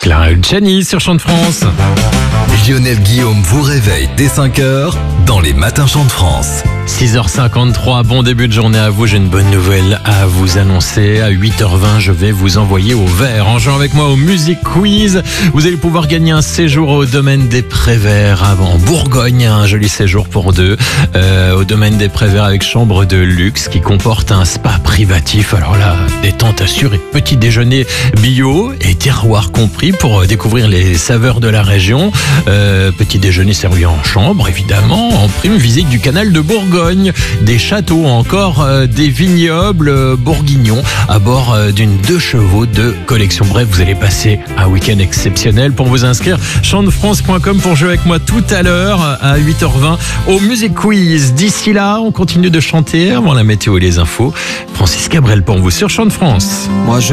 Clara Luciani sur Chant de France. Lionel Guillaume vous réveille dès 5h dans les matins Chant de France. 6h53, bon début de journée à vous. J'ai une bonne nouvelle à vous annoncer. À 8h20, je vais vous envoyer au vert. En jouant avec moi au Music Quiz, vous allez pouvoir gagner un séjour au domaine des Préverts en Bourgogne. Un joli séjour pour deux au domaine des Préverts avec chambre de luxe qui comporte un spa privatif. Alors là, détente assurée, petit déjeuner bio et terroir compris pour découvrir les saveurs de la région. Petit déjeuner servi en chambre, évidemment. En prime, visite du canal de Bourgogne, des châteaux, encore des vignobles bourguignons à bord d'une 2 chevaux de collection. Bref, vous allez passer un week-end exceptionnel. Pour vous inscrire, chantdefrance.com pour jouer avec moi tout à l'heure à 8h20 au Music Quiz. D'ici là, on continue de chanter avant la météo et les infos. Francis Cabrel pour vous sur Chant de France.